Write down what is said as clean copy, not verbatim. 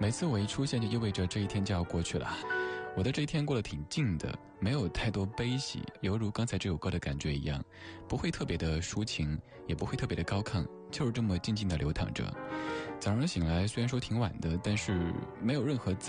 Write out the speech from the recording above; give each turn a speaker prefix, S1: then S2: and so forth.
S1: 每次我一出现就意味着这一天就要过去了。我的这一天过得挺静的，没有太多悲喜，犹如刚才这首歌的感觉一样，不会特别的抒情，也不会特别的高亢，就是这么静静的流淌着。早上醒来虽然说挺晚的，但是没有任何自